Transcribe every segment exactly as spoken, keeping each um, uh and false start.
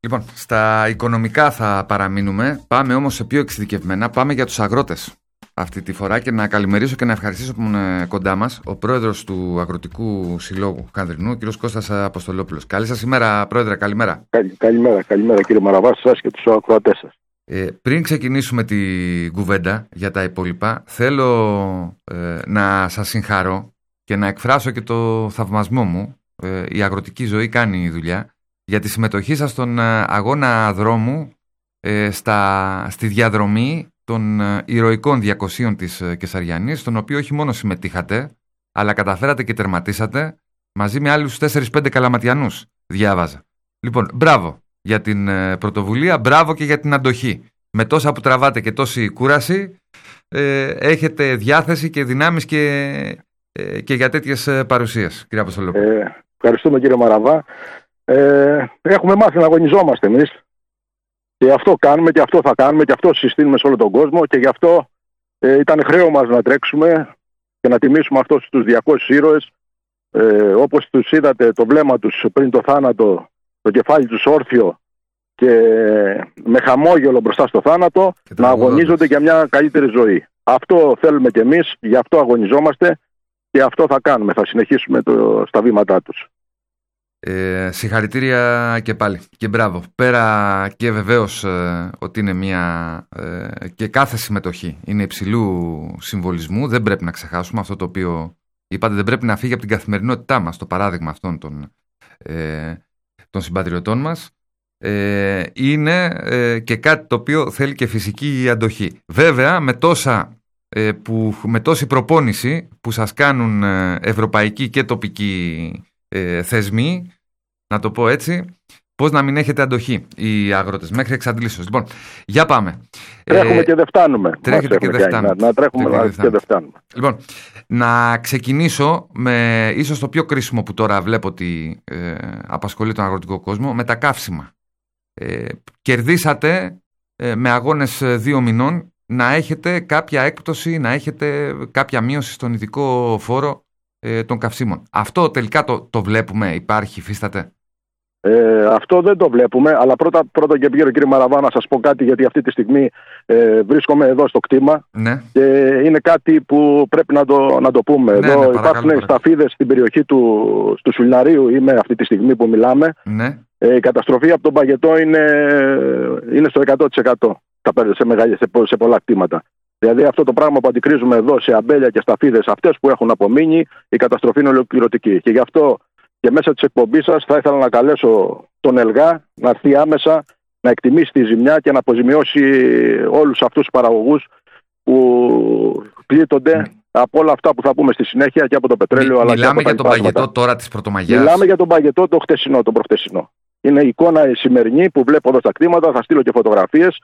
Λοιπόν, στα οικονομικά θα παραμείνουμε. Πάμε όμως σε πιο εξειδικευμένα. Πάμε για τους αγρότες αυτή τη φορά και να καλημερίσω και να ευχαριστήσω που είναι κοντά μας ο πρόεδρος του Αγροτικού Συλλόγου Κανδρινού, ο κ. Κώστας Αποστολόπουλος. Καλή σας ημέρα, πρόεδρε, καλημέρα. Καλη, καλημέρα, καλημέρα κύριε Μαραβά, σας και τους ακροατές σας. Ε, πριν ξεκινήσουμε την κουβέντα για τα υπόλοιπα, θέλω ε, να σας συγχαρώ και να εκφράσω και το θαυμασμό μου. Ε, η αγροτική ζωή κάνει δουλειά για τη συμμετοχή σας στον αγώνα δρόμου ε, στα, στη διαδρομή των ηρωικών διακοσίων της Κεσαριανής, στον οποίο όχι μόνο συμμετείχατε, αλλά καταφέρατε και τερματίσατε μαζί με άλλους τέσσερις πέντε καλαματιανούς, διάβαζα. Λοιπόν, μπράβο για την πρωτοβουλία, μπράβο και για την αντοχή. Με τόσα που τραβάτε και τόση κούραση, ε, έχετε διάθεση και δυνάμεις και, ε, και για τέτοιες παρουσίες, κύριε Αποστολόπουλο. Ε, ευχαριστούμε κύριε Μαραβά. Ε, έχουμε μάθει να αγωνιζόμαστε εμείς και αυτό κάνουμε και αυτό θα κάνουμε και αυτό συστήνουμε σε όλο τον κόσμο και γι' αυτό ε, ήταν χρέο μας να τρέξουμε και να τιμήσουμε αυτούς τους διακόσιους ήρωες, ε, όπως τους είδατε το βλέμμα τους πριν το θάνατο, το κεφάλι τους όρθιο και με χαμόγελο μπροστά στο θάνατο, να αγωνίζονται για μια καλύτερη ζωή. Αυτό θέλουμε κι εμείς, γι' αυτό αγωνιζόμαστε και αυτό θα κάνουμε, θα συνεχίσουμε το, στα βήματά τους. Ε, συγχαρητήρια και πάλι και μπράβο. Πέρα και βεβαίως ε, ότι είναι μια ε, και κάθε συμμετοχή είναι υψηλού συμβολισμού, δεν πρέπει να ξεχάσουμε αυτό το οποίο είπατε, δεν πρέπει να φύγει από την καθημερινότητά μας το παράδειγμα αυτών των, ε, των συμπατριωτών μας. Ε, είναι ε, και κάτι το οποίο θέλει και φυσική αντοχή. Βέβαια με τόσα ε, που, με τόση προπόνηση που σας κάνουν ε, ευρωπαϊκοί και τοπικοί ε, θεσμοί, να το πω έτσι, πώς να μην έχετε αντοχή οι αγρότες μέχρι εξαντλήσεως. Λοιπόν, για πάμε. Τρέχουμε ε, και δεν φτάνουμε. Τρέχετε και δεν φτάνουμε. Να, να τρέχουμε να, και δεν φτάνουμε. Λοιπόν, να ξεκινήσω με ίσως το πιο κρίσιμο που τώρα βλέπω ότι ε, απασχολεί τον αγροτικό κόσμο, με τα καύσιμα. Ε, κερδίσατε ε, με αγώνες δύο μηνών να έχετε κάποια έκπτωση, να έχετε κάποια μείωση στον ειδικό φόρο ε, των καυσίμων. Αυτό τελικά το, το βλέπουμε, υπάρχει, υφίσταται? Ε, αυτό δεν το βλέπουμε, αλλά πρώτα, πρώτα και γύρω κύριε Μαραβά να σας πω κάτι, γιατί αυτή τη στιγμή ε, βρίσκομαι εδώ στο κτήμα, ναι, και είναι κάτι που πρέπει να το, να το πούμε. Ναι, εδώ ναι, υπάρχουν σταφίδες στην περιοχή του, του Σουλιναρίου, είμαι αυτή τη στιγμή που μιλάμε. Ναι. Ε, η καταστροφή από τον παγετό είναι, είναι στο εκατό τοις εκατό σε, μεγάλη, σε, σε πολλά κτήματα. Δηλαδή αυτό το πράγμα που αντικρίζουμε εδώ σε αμπέλια και σταφίδες, αυτές που έχουν απομείνει, η καταστροφή είναι ολοκληρωτική. Και γι' αυτό και μέσα της εκπομπής σας θα ήθελα να καλέσω τον ΕΛΓΑ να έρθει άμεσα να εκτιμήσει τη ζημιά και να αποζημιώσει όλους αυτούς τους παραγωγούς που πλήττονται mm. από όλα αυτά που θα πούμε στη συνέχεια και από το πετρέλαιο. Μι, αλλά μιλάμε και από για τον παγετό τώρα της Πρωτομαγιάς. Μιλάμε για τον παγετό το χτεσινό, το προχτεσινό. Είναι η εικόνα η σημερινή που βλέπω εδώ στα κτήματα, θα στείλω και φωτογραφίες.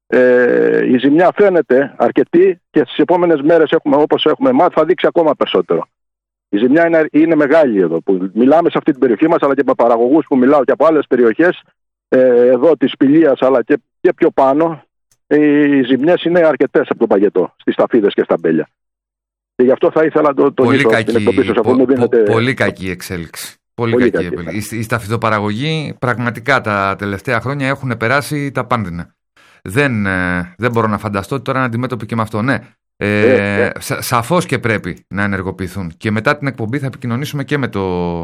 Ε, η ζημιά φαίνεται αρκετή και στις επόμενες μέρες, έχουμε, όπως έχουμε μάθει, θα δείξει ακόμα περισσότερο. Η ζημιά είναι, είναι μεγάλη εδώ. Που μιλάμε σε αυτή την περιοχή μας, αλλά και με παραγωγούς που μιλάω και από άλλες περιοχές, ε, εδώ της Πηλίας αλλά και, και πιο πάνω. Οι ζημιές είναι αρκετές από τον παγετό, στις ταφίδες και στα μπέλια. Και γι' αυτό θα ήθελα να το τονίσω στην εκπομπή σας, αφού μου δίνετε... Πολύ κακή εξέλιξη. Πολύ, πολύ κακή. κακή. Η, η σταφιδοπαραγωγή πραγματικά τα τελευταία χρόνια έχουν περάσει τα πάνδυνα. Δεν, ε, δεν μπορώ να φανταστώ ότι τώρα είναι αντιμέτωποι και με αυτό. Ναι. Ε, ε, σα, σαφώς και πρέπει να ενεργοποιηθούν. Και μετά την εκπομπή θα επικοινωνήσουμε και με το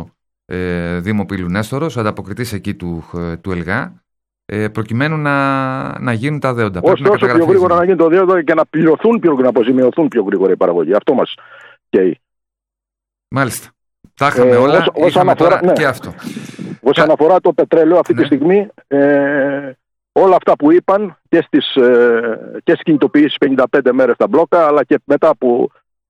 ε, Δήμο Πύλου Νέστορος, ανταποκριτής εκεί του, του ΕΛΓΑ, ε, προκειμένου να, να γίνουν τα δέοντα. Όσο όσο πιο γρήγορα να γίνει το δέοντα και να πληρωθούν πιο, να αποζημιωθούν πιο γρήγορα οι παραγωγοί. Αυτό μας καίει. Μάλιστα. Τα είχαμε ε, όλα, όσο, είχαμε αφορά, τώρα ναι. και αυτό. Όσον Κα... αφορά το πετρέλαιο αυτή ναι. τη στιγμή, ε, όλα αυτά που είπαν και στις, ε, και στις κινητοποιήσεις πενήντα πέντε μέρες τα μπλόκα, αλλά και μετά που,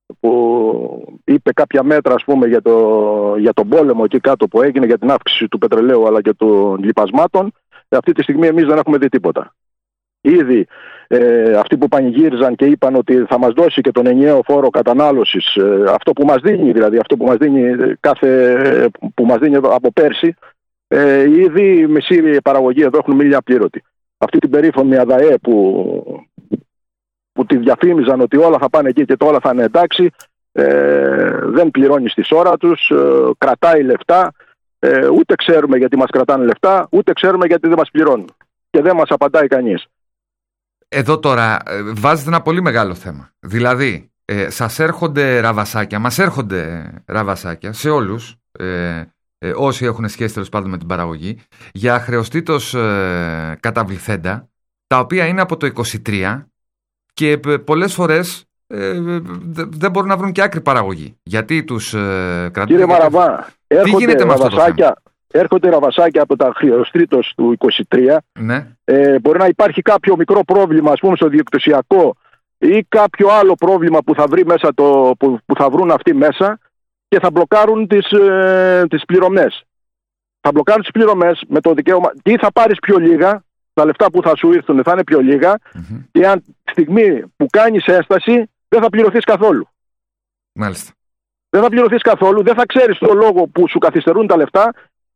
που είπε κάποια μέτρα, ας πούμε, για, το, για τον πόλεμο εκεί κάτω που έγινε, για την αύξηση του πετρελαίου αλλά και των λιπασμάτων, αυτή τη στιγμή εμείς δεν έχουμε δει τίποτα. Ήδη ε, αυτοί που πανηγύριζαν και είπαν ότι θα μας δώσει και τον ενιαίο φόρο κατανάλωσης, ε, αυτό που μας δίνει, δηλαδή αυτό που μας δίνει, κάθε, που μας δίνει από πέρσι, ε, ήδη οι μισή παραγωγή εδώ έχουν μείνει απλήρωτοι. Αυτή την περίφημη ΑΔΑΕ που, που τη διαφήμιζαν ότι όλα θα πάνε εκεί και το όλα θα είναι εντάξει, ε, δεν πληρώνει στη ώρα τους, ε, κρατάει λεφτά, Ε, ούτε ξέρουμε γιατί μας κρατάνε λεφτά, ούτε ξέρουμε γιατί δεν μας πληρώνουν. Και δεν μας απαντάει κανείς. Εδώ τώρα ε, βάζετε ένα πολύ μεγάλο θέμα. Δηλαδή, ε, σας έρχονται ραβασάκια, μας έρχονται ραβασάκια σε όλους, ε, ε, όσοι έχουν σχέση τέλος πάντων με την παραγωγή, για χρεωστήτως ε, καταβληθέντα, τα οποία είναι από το είκοσι τρία και ε, πολλές φορές ε, δεν μπορούν να βρουν και άκρη παραγωγή. Γιατί τους ε, κρατούν. Κύριε Μαραβά, έρχονται ραβασάκια, έρχονται ραβασάκια από τα χρεωστήτως του είκοσι τρία. Ναι. Ε, μπορεί να υπάρχει κάποιο μικρό πρόβλημα, ας πούμε, στο διοκτησιακό ή κάποιο άλλο πρόβλημα που θα, βρει μέσα το, που, που θα βρουν αυτοί μέσα και θα μπλοκάρουν τις, ε, τις πληρωμές. Θα μπλοκάρουν τις πληρωμές με το δικαίωμα. Τι θα πάρεις πιο λίγα, τα λεφτά που θα σου ήρθουν θα είναι πιο λίγα, mm-hmm. και αν τη στιγμή που κάνεις έσταση δεν θα πληρωθείς καθόλου. Μάλιστα. Δεν θα πληρωθείς καθόλου, δεν θα ξέρεις το λόγο που σου καθυστερούν τα λεφτά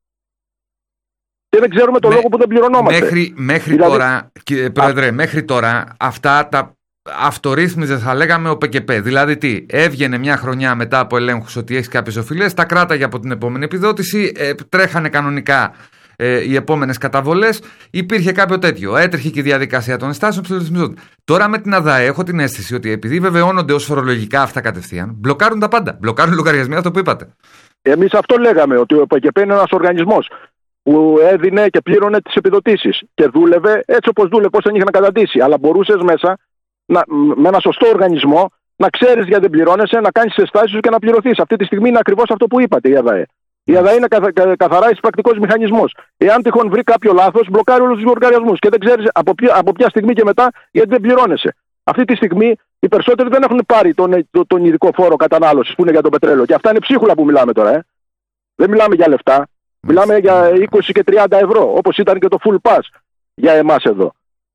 και δεν ξέρουμε το με, λόγο που δεν πληρωνόμαστε. Μέχρι, μέχρι δηλαδή, τώρα, κύριε Πρόεδρε, α... μέχρι τώρα αυτά τα αυτορύθμιζε, θα λέγαμε, ο ΠΚΠ. Δηλαδή τι, έβγαινε μια χρονιά μετά από ελέγχους ότι έχει κάποιες οφειλές, τα κράταγε από την επόμενη επιδότηση, ε, τρέχανε κανονικά ε, οι επόμενες καταβολές, υπήρχε κάποιο τέτοιο. Έτρεχε και η διαδικασία των ενστάσεων ψηλορυθμιζόταν. Τώρα με την ΑΔΑΕ έχω την αίσθηση ότι επειδή βεβαιώνονται ως φορολογικά αυτά κατευθείαν, μπλοκάρουν τα πάντα. Μπλοκάρουν λογαριασμοί, αυτό που είπατε. Εμείς αυτό λέγαμε, ότι ο ΠΚΠ είναι ένας οργανισμός που έδινε και πλήρωνε τις επιδοτήσεις και δούλευε έτσι όπως δούλευε, πώς δεν είχε να καταντήσει. Αλλά μπορούσες μέσα, να, με ένα σωστό οργανισμό, να ξέρεις γιατί δεν πληρώνεσαι, να κάνεις τις αισθάσεις σου και να πληρωθείς. Αυτή τη στιγμή είναι ακριβώς αυτό που είπατε η ΑΔΑΕ. Η ΑΔΑΕ είναι καθα, κα, καθαρά εισπρακτικός μηχανισμός. Εάν τυχόν βρει κάποιο λάθος, μπλοκάρει όλους τους λογαριασμούς και δεν ξέρεις από ποια, από ποια στιγμή και μετά γιατί δεν πληρώνεσαι. Αυτή τη στιγμή οι περισσότεροι δεν έχουν πάρει τον, τον, τον ειδικό φόρο κατανάλωσης που είναι για το πετρέλαιο. Και αυτά είναι ψίχουλα που μιλάμε τώρα. Ε. Δεν μιλάμε για λεφτά. Μιλάμε για είκοσι και τριάντα ευρώ, όπως ήταν και το full pass για εμάς εδώ.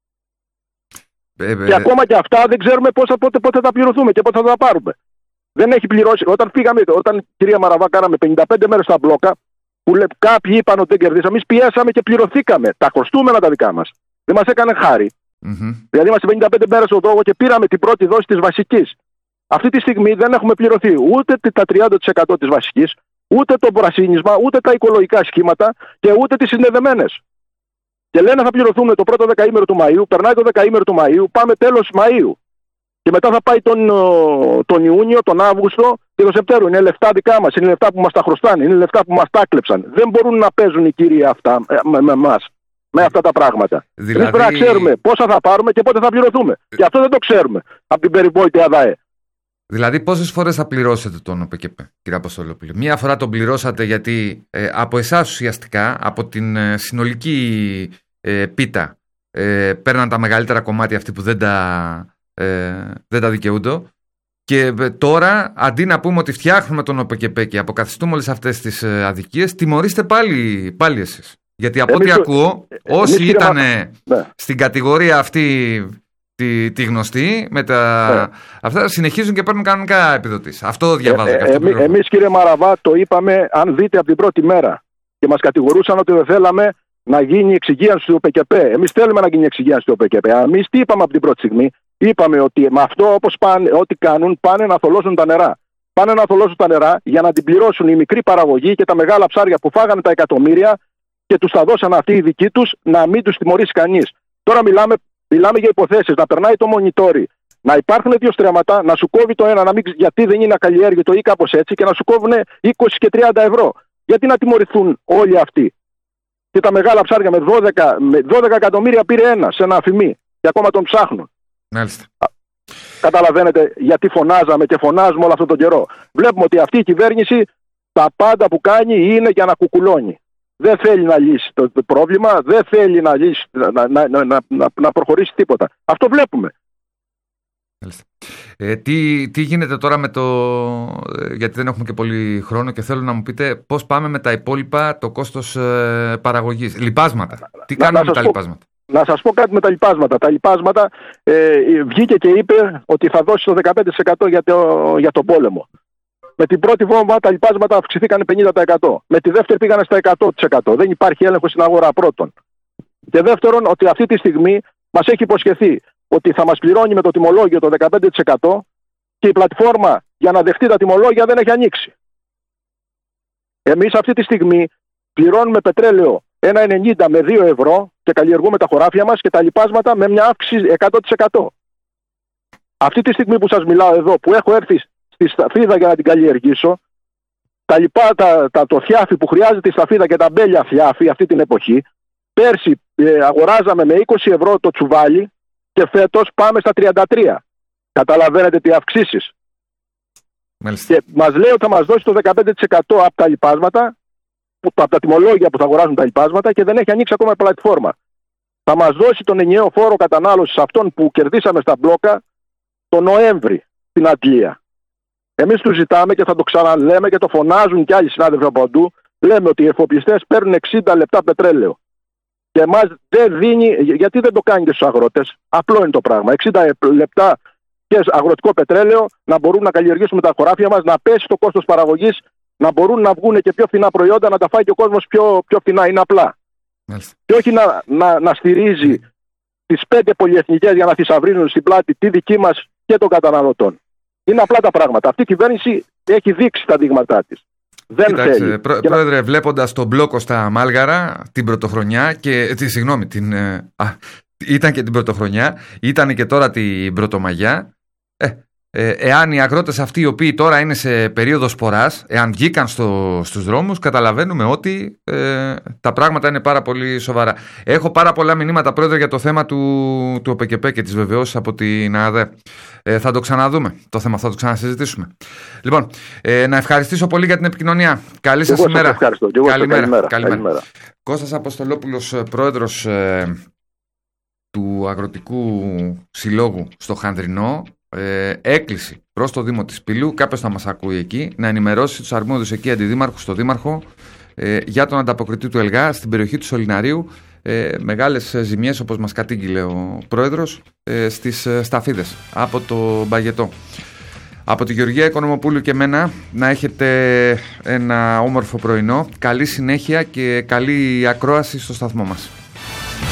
Ε, και ε, ακόμα και αυτά δεν ξέρουμε πώς, πότε, πότε θα πληρωθούμε και πότε θα τα πάρουμε. Δεν έχει πληρώσει. Όταν φύγαμε, όταν κυρία Μαραβά κάναμε πενήντα πέντε μέρες στα μπλόκα, που λέ, κάποιοι είπαν ότι δεν κερδίσαμε, εμείς πιέσαμε και πληρωθήκαμε. Τα χρωστούμενα τα δικά μας. Δεν μας έκανε χάρη. Mm-hmm. Δηλαδή είμαστε πενήντα πέντε μέρες στο δόγο και πήραμε την πρώτη δόση της βασικής. Αυτή τη στιγμή δεν έχουμε πληρωθεί ούτε τα τριάντα τοις εκατό της βασικής, ούτε το πρασίνισμα, ούτε τα οικολογικά σχήματα και ούτε τις συνδεδεμένες. Και λένε θα πληρωθούμε το πρώτο δεκαήμερο του Μαΐου, περνάει το δεκαήμερο του Μαΐου, πάμε τέλος Μαΐου. Και μετά θα πάει τον, τον Ιούνιο, τον Αύγουστο και τον Σεπτέμβριο. Είναι λεφτά δικά μας, είναι λεφτά που μας τα χρωστάνε, είναι λεφτά που μας τα κλέψαν. Δεν μπορούν να παίζουν οι κύριοι αυτά με εμάς, με αυτά τα πράγματα. Δηλαδή... Εμείς πρέπει να ξέρουμε πόσα θα πάρουμε και πότε θα πληρωθούμε. Και αυτό δεν το ξέρουμε από την περιβόητη ΑΔΑΕ. Δηλαδή, πόσες φορές θα πληρώσετε τον ΠΚΠ, κύριε Αποστολόπουλε? Μία φορά τον πληρώσατε γιατί ε, από εσάς ουσιαστικά, από την ε, συνολική ε, πίτα, ε, παίρναν τα μεγαλύτερα κομμάτια αυτοί που δεν τα, ε, δεν τα δικαιούνται. Και ε, τώρα, αντί να πούμε ότι φτιάχνουμε τον ΠΚΠ και αποκαθιστούμε όλες αυτές τις ε, αδικίες, τιμωρήστε πάλι, πάλι εσείς. Γιατί από ό,τι ακούω, ε, όσοι ήταν ναι. στην κατηγορία αυτή... Τη, τη γνωστή με τα... Yeah. Αυτά συνεχίζουν και παίρνουν κανονικά επιδοτήσεις. Αυτό διαβάζω. Ε, ε, ε, εμείς κύριε Μαραβά το είπαμε, αν δείτε από την πρώτη μέρα, και μας κατηγορούσαν ότι δεν θέλαμε να γίνει εξυγίανση του ΠΚΠ. Εμείς θέλουμε να γίνει εξυγίανση του ΠΚΠ. Εμείς τι είπαμε από την πρώτη στιγμή? Είπαμε ότι με αυτό όπως πάνε, ό,τι κάνουν πάνε να θολώσουν τα νερά. Πάνε να θολώσουν τα νερά για να την πληρώσουν η μικρή παραγωγή και τα μεγάλα ψάρια που φάγανε τα εκατομμύρια και τους τα δώσαν αυτοί οι δικοί τους, να μην τους τιμωρήσει κανείς. Τώρα μιλάμε Μιλάμε για υποθέσεις, να περνάει το μονιτόρι, να υπάρχουν δύο στρέμματα, να σου κόβει το ένα, να μην, γιατί δεν είναι ακαλλιέργητο ή κάπως έτσι, και να σου κόβουν είκοσι και τριάντα ευρώ. Γιατί να τιμωρηθούν όλοι αυτοί? Και τα μεγάλα ψάρια με δώδεκα, με δώδεκα εκατομμύρια πήρε ένα σε ένα αφημί και ακόμα τον ψάχνουν. Μάλιστα. Καταλαβαίνετε γιατί φωνάζαμε και φωνάζουμε όλο αυτόν τον καιρό? Βλέπουμε ότι αυτή η κυβέρνηση τα πάντα που κάνει είναι για να κουκουλώνει. Δεν θέλει να λύσει το πρόβλημα, δεν θέλει να, λύσει, να, να, να, να, να προχωρήσει τίποτα. Αυτό βλέπουμε. Ε, τι, τι γίνεται τώρα με το... Γιατί δεν έχουμε και πολύ χρόνο και θέλω να μου πείτε πώς πάμε με τα υπόλοιπα, το κόστος ε, παραγωγής. Λιπάσματα. Τι να, κάνουμε να με τα πω, λιπάσματα? Να σας πω κάτι με τα λιπάσματα. Τα λιπάσματα ε, βγήκε και είπε ότι θα δώσει το δεκαπέντε τοις εκατό για το, για το πόλεμο. Με την πρώτη βόμβα τα λιπάσματα αυξηθήκαν πενήντα τοις εκατό. Με τη δεύτερη πήγανε στα εκατό τοις εκατό. Δεν υπάρχει έλεγχο στην αγορά, πρώτον. Και δεύτερον, ότι αυτή τη στιγμή μας έχει υποσχεθεί ότι θα μας πληρώνει με το τιμολόγιο το δεκαπέντε τοις εκατό και η πλατφόρμα για να δεχτεί τα τιμολόγια δεν έχει ανοίξει. Εμείς αυτή τη στιγμή πληρώνουμε πετρέλαιο ένα ενενήντα με δύο ευρώ και καλλιεργούμε τα χωράφια μας και τα λιπάσματα με μια αύξηση εκατό τοις εκατό. Αυτή τη στιγμή που σας μιλάω εδώ, που έχω έρθει στη σταφίδα για να την καλλιεργήσω, τα λοιπά, τα, τα, το θιάφι που χρειάζεται η σταφίδα και τα μπέλια θιάφι αυτή την εποχή, πέρσι ε, αγοράζαμε με είκοσι ευρώ το τσουβάλι και φέτος πάμε στα τριάντα τρία. Καταλαβαίνετε τι αυξήσεις. Μάλιστα. Και μας λέει ότι θα μας δώσει το δεκαπέντε τοις εκατό από τα λοιπάσματα, από τα τιμολόγια που θα αγοράζουν τα λοιπάσματα, και δεν έχει ανοίξει ακόμα η πλατφόρμα. Θα μας δώσει τον ενιαίο φόρο κατανάλωσης αυτόν που κερδίσαμε στα μπλόκα το Νοέμβρη στην Αγγλία. Εμείς του ζητάμε και θα το ξαναλέμε και το φωνάζουν και άλλοι συνάδελφοι από παντού. Λέμε ότι οι εφοπλιστές παίρνουν εξήντα λεπτά πετρέλαιο. Και εμάς δεν δίνει, γιατί δεν το κάνει και στους αγρότες. Απλό είναι το πράγμα. εξήντα λεπτά και αγροτικό πετρέλαιο, να μπορούν να καλλιεργήσουμε τα χωράφια μας, να πέσει το κόστος παραγωγής, να μπορούν να βγουν και πιο φθηνά προϊόντα, να τα φάει και ο κόσμος πιο, πιο φθηνά. Είναι απλά. Μάλιστα. Και όχι να, να, να στηρίζει τις πέντε πολυεθνικές για να θησαυρίζουν στην πλάτη τη δική μας και των καταναλωτών. Είναι απλά τα πράγματα. Αυτή η κυβέρνηση έχει δείξει τα δείγματά της. Δεν Κοιτάξτε, θέλει. Πρό, και πρόεδρε, να... βλέποντας τον μπλόκο στα Μάλγαρα την πρωτοχρονιά και. Τι, συγγνώμη, την, ε, α, ήταν και την πρωτοχρονιά, ήταν και τώρα την πρωτομαγιά. Ε, ε, εάν οι αγρότες αυτοί οι οποίοι τώρα είναι σε περίοδο σποράς, εάν βγήκαν στο, στους δρόμους, καταλαβαίνουμε ότι ε, τα πράγματα είναι πάρα πολύ σοβαρά. Έχω πάρα πολλά μηνύματα, πρόεδρε, για το θέμα του, του ΟΠΕΚΕΠΕ και τις βεβαιώσεις από την ΑΔΕ. Ε, θα το ξαναδούμε το θέμα, θα το ξανασυζητήσουμε. Λοιπόν, ε, να ευχαριστήσω πολύ για την επικοινωνία. Καλή σας ημέρα. Ευχαριστώ. Και εγώ καλημέρα. Καλημέρα. Καλημέρα. Καλημέρα. Κώστας Αποστολόπουλος, πρόεδρος ε, του Αγροτικού Συλλόγου στο Χανδρινό, ε, έκκληση προς το Δήμο της Πύλου, κάποιος θα μας ακούει εκεί, να ενημερώσει τους αρμόδιους εκεί αντιδήμαρχους στο Δήμαρχο ε, για τον ανταποκριτή του ΕΛΓΑ στην περιοχή του Σωληναρίου. Ε, μεγάλες ζημιές, όπως μας κατήγγειλε ο πρόεδρος, ε, στις ε, σταφίδες από το Μπαγετό. Από τη Γεωργία Οικονομοπούλου και εμένα, να έχετε ένα όμορφο πρωινό, καλή συνέχεια και καλή ακρόαση στο σταθμό μας.